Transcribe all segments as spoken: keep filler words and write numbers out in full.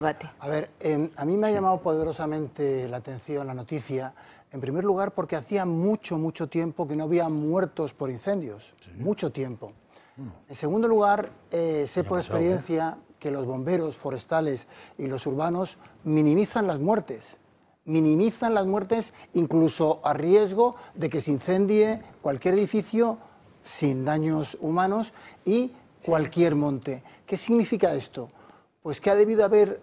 A ver, eh, a mí me ha llamado poderosamente la atención la noticia, en primer lugar porque hacía mucho, mucho tiempo que no había muertos por incendios, sí. mucho tiempo. En segundo lugar, eh, sé por experiencia que los bomberos forestales y los urbanos minimizan las muertes, minimizan las muertes incluso a riesgo de que se incendie cualquier edificio sin daños humanos y cualquier monte. ¿Qué significa esto? Pues que ha debido haber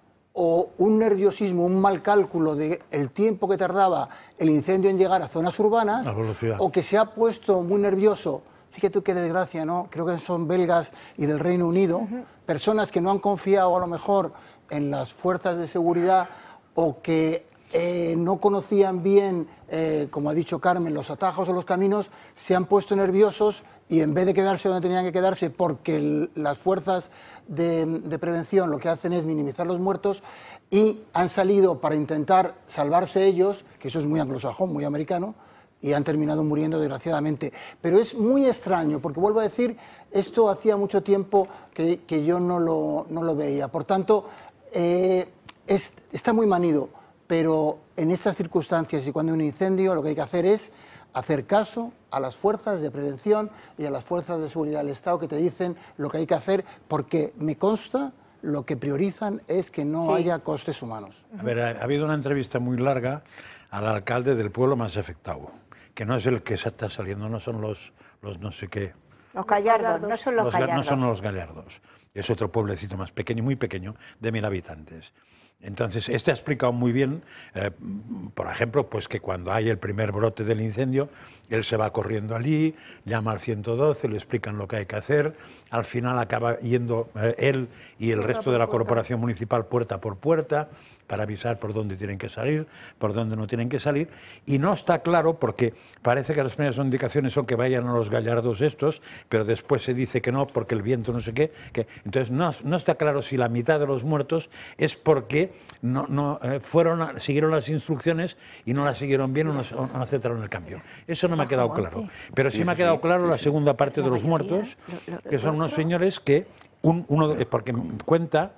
o un nerviosismo, un mal cálculo del tiempo que tardaba el incendio en llegar a zonas urbanas, o que se ha puesto muy nervioso. Fíjate qué desgracia, ¿no? Creo que son belgas y del Reino Unido, uh-huh. personas que no han confiado a lo mejor en las fuerzas de seguridad o que eh, no conocían bien, eh, como ha dicho Carmen, los atajos o los caminos, se han puesto nerviosos y en vez de quedarse donde tenían que quedarse porque el, las fuerzas de, de prevención lo que hacen es minimizar los muertos y han salido para intentar salvarse ellos, que eso es muy anglosajón, muy americano, y han terminado muriendo desgraciadamente. Pero es muy extraño, porque vuelvo a decir, esto hacía mucho tiempo que, que yo no lo, no lo veía. Por tanto, eh, es, está muy manido, pero en estas circunstancias y cuando hay un incendio lo que hay que hacer es hacer caso a las fuerzas de prevención y a las fuerzas de seguridad del Estado que te dicen lo que hay que hacer, porque me consta lo que priorizan es que no sí. haya costes humanos. A ver, ha, ha habido una entrevista muy larga al alcalde del pueblo más afectado, que no es el que se está saliendo, no son los, los no sé qué. Los Gallardos, no son los, los Gallardos. No son los Gallardos, es otro pueblecito más pequeño, muy pequeño, de mil habitantes. Entonces, este ha explicado muy bien, eh, por ejemplo, pues que cuando hay el primer brote del incendio, él se va corriendo allí, llama al ciento doce, le explican lo que hay que hacer, al final acaba yendo eh, él y el resto de la corporación municipal puerta por puerta para avisar por dónde tienen que salir, por dónde no tienen que salir, y no está claro porque parece que las primeras indicaciones son que vayan a los Gallardos estos, pero después se dice que no porque el viento no sé qué, que, entonces no, no está claro si la mitad de los muertos es porque no, no eh, fueron a, siguieron las instrucciones y no las siguieron bien o no, o no aceptaron el cambio. Eso no me ha quedado claro, pero sí me ha quedado claro la segunda parte de los muertos, que son unos señores que, un, uno porque cuenta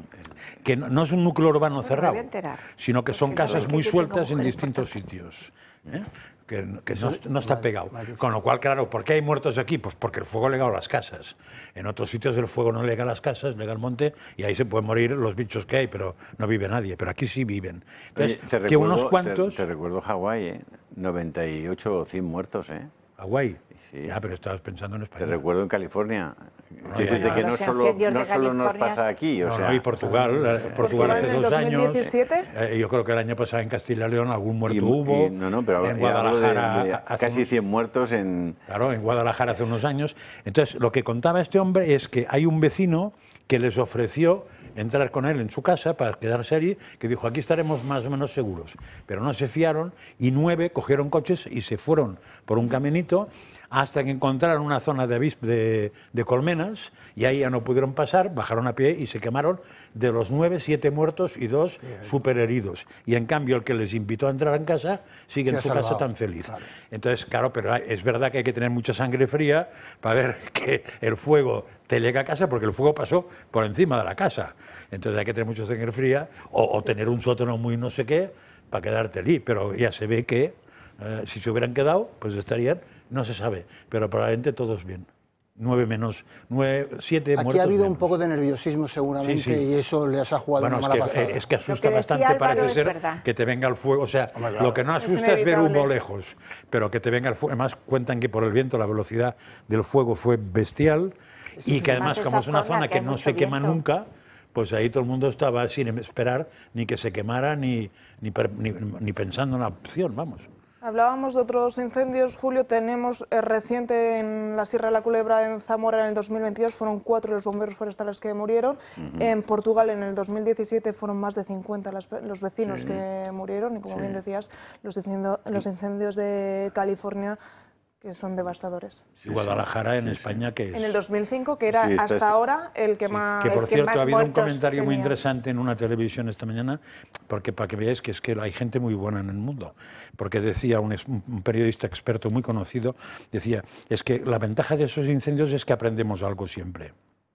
que no, no es un núcleo urbano cerrado, sino que son casas muy sueltas en distintos sitios, ¿eh? que, que no, no está pegado. Con lo cual, claro, ¿por qué hay muertos aquí? Pues porque el fuego llega a las casas. En otros sitios el fuego no llega a las casas, llega al monte y ahí se pueden morir los bichos que hay, pero no vive nadie. Pero aquí sí viven. Entonces, Oye, te que recuerdo, unos cuantos... Te, te recuerdo Hawái, ¿eh? noventa y ocho o cien muertos, ¿eh? Hawái. Sí. Ya, pero estabas pensando en España. Te recuerdo en California. No, que ya, ya. que no solo, no solo nos pasa aquí. O no, sea, no, y Portugal, eh, Portugal hace dos dos mil diecisiete? años. Eh, yo creo que el año pasado en Castilla y León algún muerto y, hubo. Y, no, no, pero en Guadalajara. De, de casi unos, cien muertos en. Claro, en Guadalajara hace unos años. Entonces, lo que contaba este hombre es que hay un vecino que les ofreció entrar con él en su casa para quedarse allí, que dijo, aquí estaremos más o menos seguros. Pero no se fiaron y nueve cogieron coches y se fueron por un caminito hasta que encontraron una zona de, de, de colmenas y ahí ya no pudieron pasar, bajaron a pie y se quemaron. De los nueve, siete muertos y dos súper heridos. Y en cambio el que les invitó a entrar en casa sigue en su salvado. casa tan feliz. Claro. Entonces, claro, pero es verdad que hay que tener mucha sangre fría para ver que el fuego te llega a casa, porque el fuego pasó por encima de la casa. Entonces hay que tener mucha sangre fría o, o tener un sótano muy no sé qué para quedarte allí. Pero ya se ve que eh, si se hubieran quedado, pues estarían, no se sabe, pero probablemente todos bien. Nueve menos, nueve, siete Aquí muertos ha habido menos. un poco de nerviosismo seguramente, sí, sí. y eso les ha jugado bueno, una mala es que, pasada. Es que asusta que bastante, parece ser, verdad. que te venga el fuego. O sea, Hombre, claro. lo que no asusta es, es ver humo lejos, pero que te venga el fuego. Además, cuentan que por el viento la velocidad del fuego fue bestial eso y que además, como es una zona que, que no se quema viento. nunca, pues ahí todo el mundo estaba sin esperar ni que se quemara ni, ni, ni, ni pensando en la opción, vamos. Hablábamos de otros incendios, Julio, tenemos eh, reciente en la Sierra de la Culebra, en Zamora, en el dos mil veintidós, fueron cuatro los bomberos forestales que murieron. Uh-huh. En Portugal, en el dos mil diecisiete, fueron más de cincuenta las, los vecinos sí. que murieron, y como sí. bien decías, los, incendio, los incendios de California, que son devastadores. Sí, Guadalajara en sí, España, sí. que es... En el dos mil cinco, que era sí, hasta es... ahora el que sí. más Que por el cierto, que más ha habido un comentario tenía. muy interesante en una televisión esta mañana, porque para que veáis que es que hay gente muy buena en el mundo. Porque decía un, un periodista experto muy conocido, decía, es que la ventaja de esos incendios es que aprendemos algo siempre.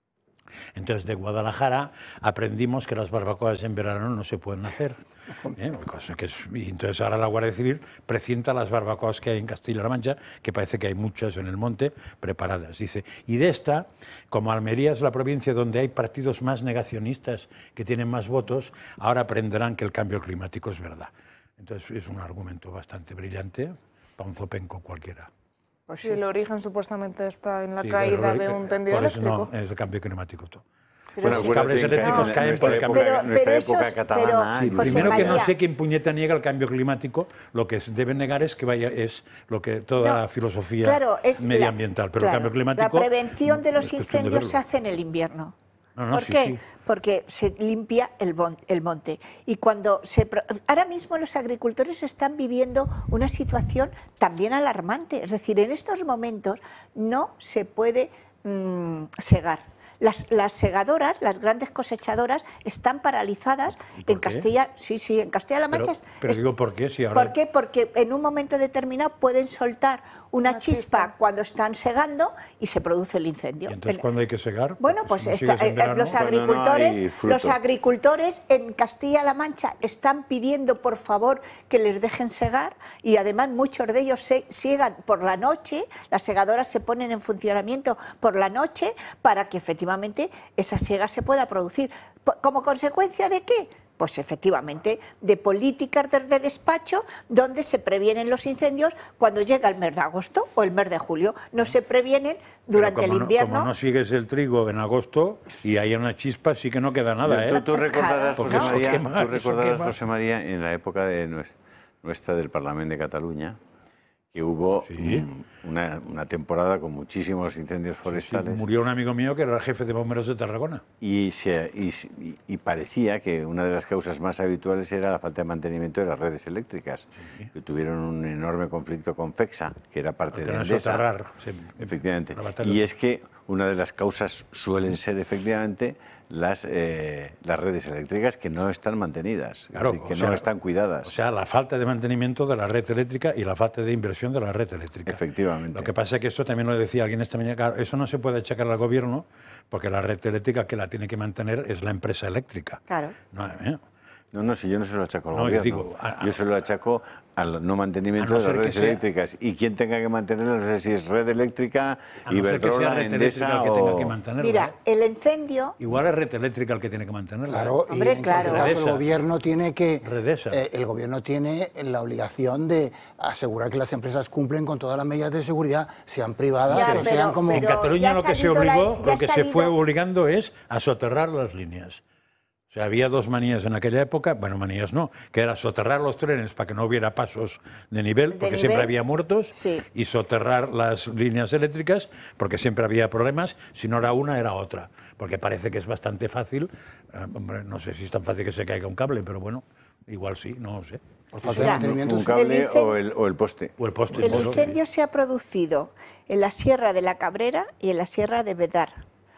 Entonces, de Guadalajara aprendimos que las barbacoas en verano no se pueden hacer. ¿eh? Cosa que es, y entonces ahora la Guardia Civil precienta las barbacoas que hay en Castilla-La Mancha, que parece que hay muchas en el monte preparadas. Dice, y de esta, como Almería es la provincia donde hay partidos más negacionistas que tienen más votos, ahora aprenderán que el cambio climático es verdad. Entonces es un argumento bastante brillante para un zopenco cualquiera. Pues sí, el origen supuestamente está en la Sí, caída pero, de un tendido por eso eléctrico. No, es el cambio climático. Todo. Bueno, Los acuérdate cables que eléctricos en caen nuestra por el época, cambio. Pero- nuestra pero época esos- catalana. pero, y- José Primero que no María. sé quién puñeta niega el cambio climático, lo que se debe negar es que vaya es lo que toda No, la filosofía claro, es la- medioambiental, pero claro, el cambio climático La prevención de los es cuestión de incendios verlo. se hace en el invierno. No, no, ¿Por sí, qué? sí. Porque se limpia el, bon- el monte. Y cuando se pro- ahora mismo los agricultores están viviendo una situación también alarmante. Es decir, en estos momentos no se puede mm, segar. Las, las segadoras, las grandes cosechadoras, están paralizadas ¿Y por en qué? Castilla. Sí, sí, en Castilla-La Pero- Mancha. es- pero es- digo, ¿por qué? Si ahora- ¿Por qué? Porque en un momento determinado pueden soltar una, Una chispa, chispa. cuando están segando y se produce el incendio. ¿Y entonces En- cuándo hay que segar? Bueno, Porque pues si no esta- sigues en eh, verano- los Cuando no agricultores, hay fruto. los agricultores en Castilla-La Mancha están pidiendo por favor que les dejen segar y además muchos de ellos se siegan por la noche, las segadoras se ponen en funcionamiento por la noche para que efectivamente esa siega se pueda producir. Po- ¿Como consecuencia de qué? Pues efectivamente, de políticas desde despacho donde se previenen los incendios cuando llega el mes de agosto o el mes de julio. No se previenen durante Pero como el no- invierno. como no sigues el trigo en agosto y hay una chispa, sí que no queda nada, ¿eh? Tú, tú recordarás, Claro, José porque eso María, quema, tú eso recordarás, quema. José María, en la época de nues- nuestra del Parlamento de Cataluña, que hubo Sí. mm, una, una temporada con muchísimos incendios Sí, forestales. murió un amigo mío que era el jefe de bomberos de Tarragona. Y, se- y, y- y parecía que una de las causas más habituales era la falta de mantenimiento de las redes eléctricas, que tuvieron un enorme conflicto con FEXA, que era parte Porque de no Endesa. soterrar, sí. Efectivamente. La batalla Y de- es que una de las causas suelen ser efectivamente las, eh, las redes eléctricas que no están mantenidas, es Claro, decir, o que sea, no están cuidadas. O sea, la falta de mantenimiento de la red eléctrica y la falta de inversión de la red eléctrica. Efectivamente. Lo que pasa es que eso también lo decía alguien esta mañana, claro, eso no se puede achacar al gobierno porque la red eléctrica que la tiene que mantener es la empresa eléctrica. Claro. No, ¿eh? No, no, si yo no se lo achaco al No, yo gobierno. digo, a- a- yo se lo achaco al no mantenimiento A no de las ser que redes sea- eléctricas. Y quien tenga que mantenerlo, no sé si es red eléctrica, A no ser que sea Iberdrola, red eléctrica Endesa el que tenga o... que mantenerla. Mira, ¿eh? el incendio, Igual es red eléctrica el que tiene que mantenerla. Claro, ¿eh? Hombre, y en claro. cualquier caso, el Redesa. gobierno tiene que Redesa. eh, el gobierno tiene la obligación de asegurar que las empresas cumplen con todas las medidas de seguridad, sean privadas Ya, o pero- sean como En pero- Cataluña ya ha lo que se salido la- obligó, ya lo que ha se fue salido- obligando es a soterrar las líneas. O sea, había dos manías en aquella época, bueno, manías no, que era soterrar los trenes para que no hubiera pasos de nivel, De porque nivel, siempre había muertos, sí. y soterrar las líneas eléctricas, porque siempre había problemas, si no era una, era otra. Porque parece que es bastante fácil, eh, hombre, no sé si es tan fácil que se caiga un cable, pero bueno, igual sí, no lo sé. por falta de Mira, mantenimiento. un sí. cable El incen- o, el, o el poste. O el poste. el bueno, incendio se ha producido en la Sierra de la Cabrera y en la Sierra de Bedar,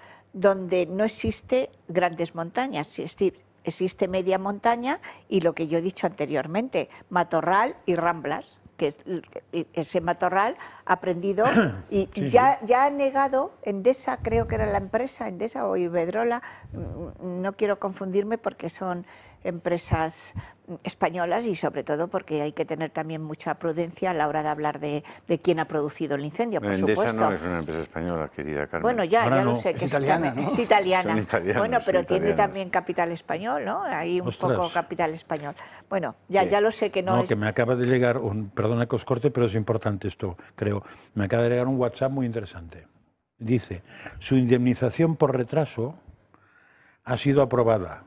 donde no existe grandes montañas, existe, existe media montaña y lo que yo he dicho anteriormente, matorral y ramblas, que es- ese matorral ha prendido y Sí, ya, ya ha negado Endesa, creo que era la empresa Endesa o Iberdrola, mm, no quiero confundirme porque son empresas españolas y sobre todo porque hay que tener también mucha prudencia a la hora de hablar de, de quién ha producido el incendio, por Endesa supuesto. no es una empresa española, querida Carmen. Bueno, ya, Ahora ya no. lo sé, que Es italiana, también- ¿no? es italiana. Son italianos, bueno, pero son tiene italianos. también capital español, ¿no? Hay un Ostras. poco capital español. Bueno, ya, Sí. ya lo sé que no, No, es... que me acaba de llegar, un, perdona que os corte, pero es importante esto, creo. Me acaba de llegar un WhatsApp muy interesante. Dice, su indemnización por retraso ha sido aprobada.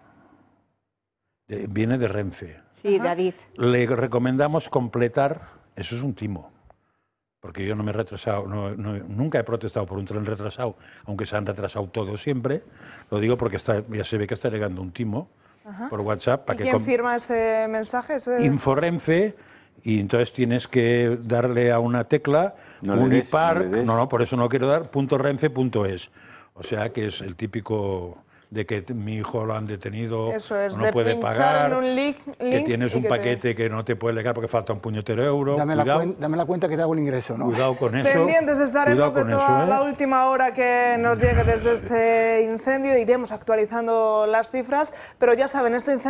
De- viene de Renfe. Sí, David. Le recomendamos completar, eso es un timo, porque yo no me he retrasado, no- no- nunca he protestado por un tren retrasado, aunque se han retrasado todos siempre. Lo digo porque está, ya se ve que está llegando un timo por WhatsApp. ¿Y Para que quién com- firma ese mensaje? Ese- Inforenfe, y entonces tienes que darle a una tecla, No le des, Unipark, no le des. no, no, por eso no quiero dar, punto renfe punto es. O sea que es el típico de que mi hijo lo han detenido, Eso es, o no de puede pinchar pagar, en un link- que link tienes y un que te- paquete que no te puede llegar porque falta un puñetero euro. Dame la, Cuidado, cuen- dame la cuenta que te hago el ingreso, ¿no? cuidado con eso. Pendientes estaremos cuidado de con toda eso, ¿eh? la última hora que nos llegue desde este incendio. Iremos actualizando las cifras, pero ya saben, este incendio